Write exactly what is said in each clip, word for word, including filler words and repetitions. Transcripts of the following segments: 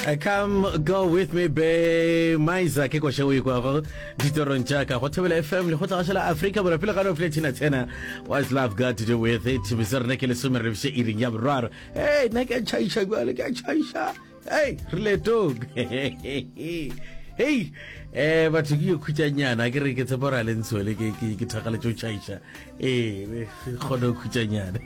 I come go with me be maiza ke kwa shawi kwa go ditorong tjaka go thobela F M le go tla gashela Africa bora pele ga no fletina tena. What's love got to do with it? Bisar ne ke le sumer re iring ya braro. Hey, ne ke chaisha go le ke chaisha. Hey, rele dog. Hey, eh batho ke khutshanyana ke re ke tsebora le ntswele ke ke thakala tjo chaisha. Eh, khono khutshanyana.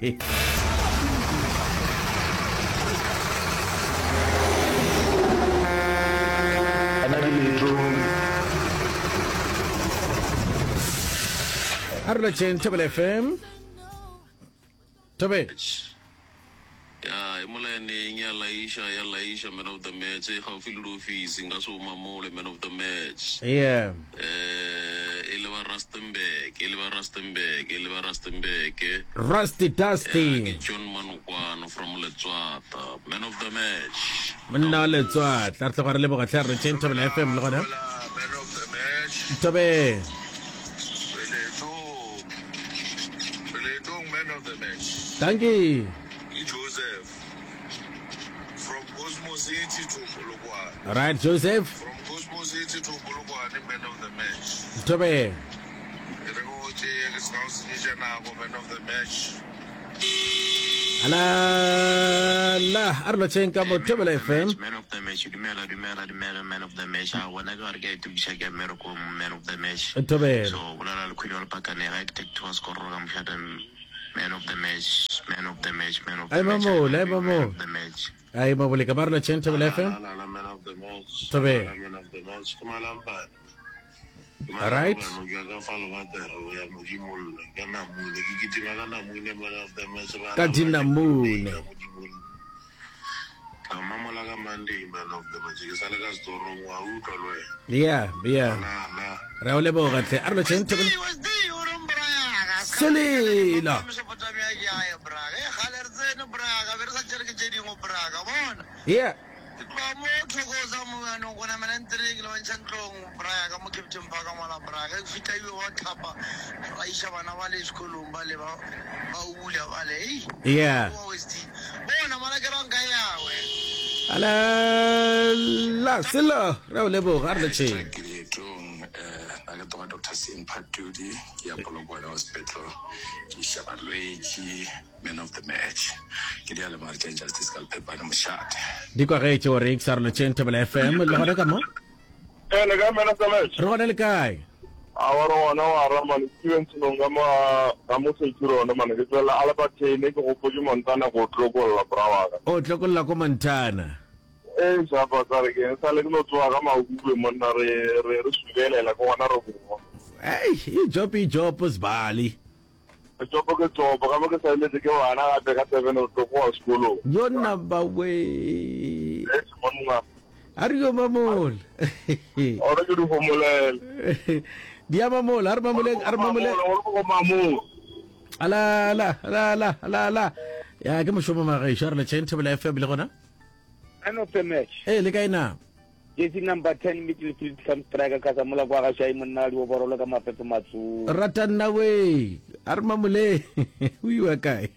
Arla chen Tobel F M. Tobel. Ya imolene nya laisha ya laisha man of the match e ga feel office nga so mamole man of the match. Yeah. Eh Elva Rustenberg, Elva Rustenberg, Elva Rustenberg. Rusty Dusty. John Manukwana from Letswata, man of the match. Manna Letswata, la tswa le boga tla re chen Tobel F M le gona. Man of the match. Tobel. Man of the match. Thank you. Joseph from Cosmo City to Polokwane. All right, Joseph. From Cosmo City to Polokwane, man of the match. Tobel. Man of the match. Ala la arlo chen ka mo Tobel F M. Man of the match, the man of the man of the man man of the match. I want to go get to check a miracle man of the match. Tobel. So when I look at your pack and I take to us, I'm shutting. Man of the match, man of the match, man of the Ay match. mamo, ay Man mamo. of the match. Ay mamo le kamarlo chen Tobel F M. Man of the match. Tobel. Man of the match. Come on, All right. Katina Moon. Yeah, yeah. Raule boga tle arlo chen Tobel. Selila. Yeah. Yeah. Ala la silo raule boga arlo chen. Doctor Sin Patudi, Yapologwana Hospital, Kishabalweki, man of the match, Kidiala Martin Justice Calpepanum shot. Diko re che ore xarlo chen Tobel F M lo gona kamo. Eh le ga man of the match. Ro le kai. Awaro na wara man students no ngama kamo se tiro na man ke tsela ala ba tshene go poju montana go tloko la brawa. O tloko la ko Montana. Eh sa ba tsare ke sa le no tswa ga maubwe monna re re re subele la go wana ro go. Hey, i job i job is bali. Jopo ke jopo ga mo ke sa le ke wana ga ka seven o tloko wa skolo. Yo number way. Eh monna. Ario mamol. Ora ke du formulel. Dia mamol, ar mamol, ar mamol. Ora mamol. Ala la la la la la. Ya ke mo shoma ma ga ishar le chen Tobel F M le gona. Man of the match. Eh le kai na. Jersey number ten midfield comes striker Kasamula kwa shai mnali wo borola kama pepe matsu. Ratan na we. Ar mamole. Wi wa kai.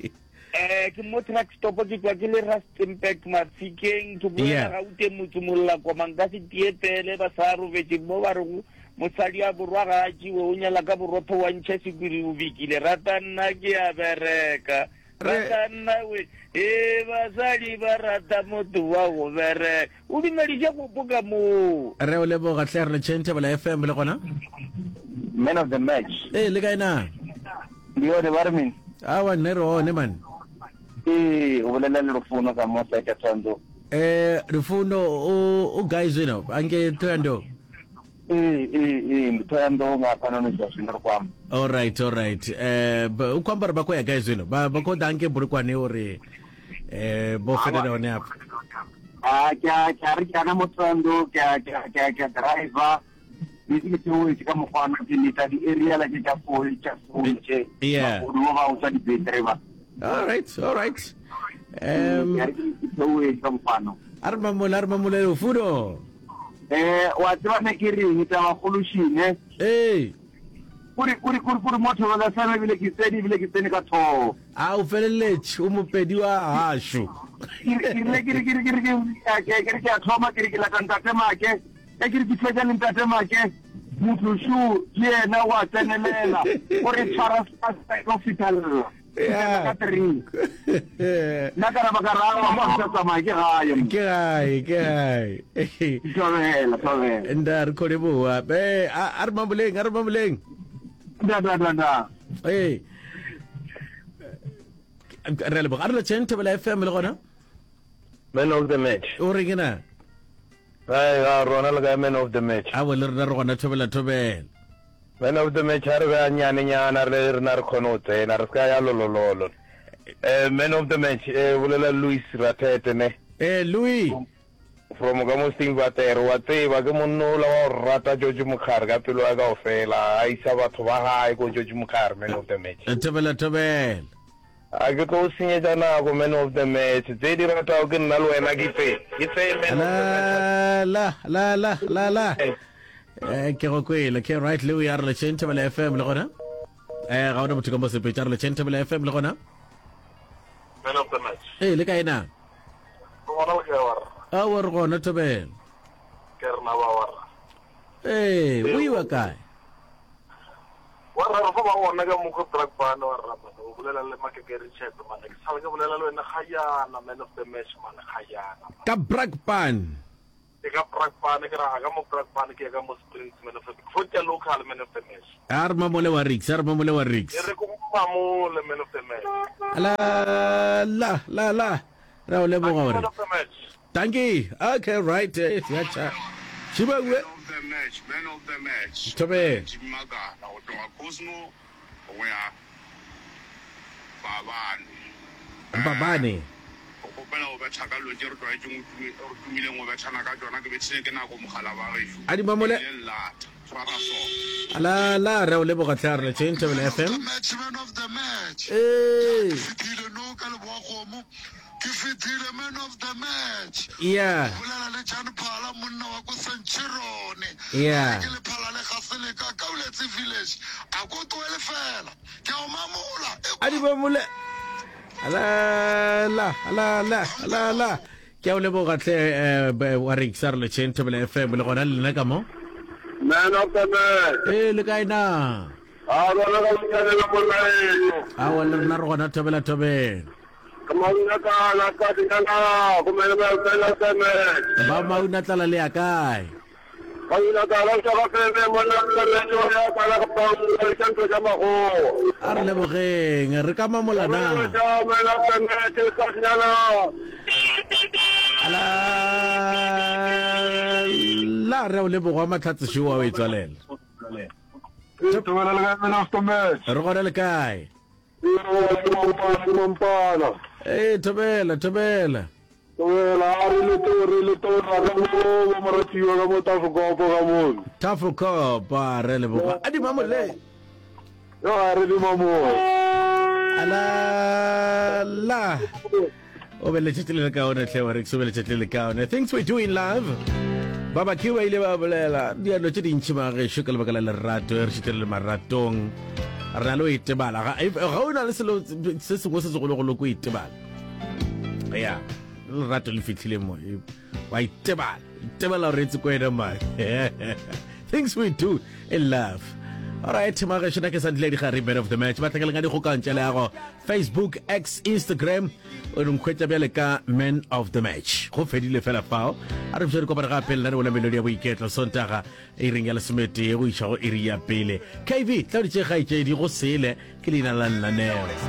Eh ke mo track stop ke kwa ke le rust impact matsikeng to bona ga ute motho molla kwa mangasi tiepele ba saru vetse mo ba re motsadi a borwa ga ji o nyala ka borotho wa ntse sekuri o bikile Ratana ke a bereka. Ratana we e basadi ba rata motho wa go bere o dimeditse go boka mo Re o le boga tle re chen Tobel F M le gona. man of the match Eh le kai na. dio de barmin Awa nero ne man. eh o bolela le fono ka mo sa ka tsando Eh rifuno o o guys you know ange tando. eh eh eh mthando ngapha no nje kwami. All right, all right. Eh ba ukwamba ba ko ya guys you know ba ba ko danke burukwane ore eh bo fedela one up. Ah kya kya ri kana motsando kya kya kya driver Ini itu jika mau panas ini tadi area lagi capur capur je. Yeah. Dua mau usah di driver. All right, all right. Um. Itu jika mau panas. Arma mula arma mula ufuro. Eh, watu wanakiri nitawakulushine. Eh. Kuri kuri kuri kuri moto wala sana vile kiseni vile kiseni kato. Au felelech umupediwa hashu. le ke ke ke ke ke ke thoma ke ke la kantate make ke ke ke fetsa le ntate make motho shu yena wa tsenelela gore tshwara hospital Yeah. na kana bakara wa sa sama ke gae ke gae ke gae tobela tobela ndar ko le bua be ar mamuleng ar mamuleng da da da da eh re le bogare le tshente bela F M le gona Man of the match. o re gena Ai ga rona le ga man of the match. a wele re gona thobela thobela Man of the match are ga nyane nyana re re na re khonote na re ska ya lolololo. Eh man of the match eh bolela Luis Ratete ne. eh Louis From ga mo sting ba tero wa te ba ke monno la wa rata George Mukhar ga pelo ga ofela a isa batho ba hae go George Mukhar man of the match. thobela thobela a ke go sinye jana go man of the match tse di rata o ke nna le wena ke tse ke tse man of the match. la la la la la eh ke go kwela ke right Louis ar le tshente bela F M le gona eh ga ona motho ka mo se petjar le tshente bela F M le gona Man of the match. eh le kae na Gona le ke wa a wa re gona thobela ke rena ba wa. eh o iwa kae Wa ra go ba wona ka mo go track bana wa ra ba o bolela le makekere chat man ke sala ke bolela le wena khayana man of the match man khayana. ka Brakpan Ke ka track bana ke ra ga mo track bana ke ka mo sprint man of the football local man of the match. ar mamole wa Rix ar mamole wa Rix Ke re ko pa mo le man of the match. la la la la ra o le bo Man gore of the match. tangi okay right eh ya cha shiba we Man of the match, man of the match. Tobe. Jimagana, Otoa Cosmo, where Babani. babane Opopela over Chakalo, Jerry, or two million over Chanaka, which taken out of Mukhalavari. adi mamole Lot, Swaraso. la la ra o le bo ga tla re tshente bela F M Match, man of the match. eh Fitile no Kalwakomo, Kifitile man of the match. yeah Bulala le Chan Pala Munna wa Sanchirone. yeah Ke le phala le gasele ka Kauletse village. A go to ele fela. Ke o mamula. adi mamole la la la la la la ke o le bo ga tle wa Rix ar le tshente bela F M le gona le nna ka mo Man of the match. eh le kae na A rona ga tsana le molaelo. a wa le nna re gona thobela thobela Kamana ka la ka dingana go mena ba tsela tseme. ba mauna tlala le ya kae Ka ina ka la sa ka me mona ka le jo ya ka la ka pa le tsanto ka ma go. a re lebogeng re ka mamola na Ja me la ka me ke ka nyana. la la re o lebogwa matlhatse shiwa o e tswalela To wala la man of the match. re gona le kae Mompana. eh thobela thobela To wala ari le to re le to ra ga mo mo ratio ga mo ta go go ga mo. tafo kopa re lebogwa adi mamole Yo ari di mamo. ala la o bele tshitile ka ona tle wa Rix o bele tshitile ka ona things we do in love baba kiwa ile ba bolela dia no tse dintsi ba ge shukela bakala le rato re tshitile le maratong re na lo itebala ga ga ona le selo se sengwe se se go le go lo ko itebala ya le rato le fitlhile mo wa itebala itebala re tse ko ena ma things we do in love. Alright, maga shona ke sandile di gare man of the match. Ba tla ga di go kantse le go Facebook, X, Instagram o re nkwetsa bjale ka man of the match. Go fedile fela fao. A re bjere ko ba ga pele le wona melodi ya boiketlo sontaga e ring ya le semete go isha go iri ya pele. K V tla di tse ga itse di go sele ke lena la nna neo.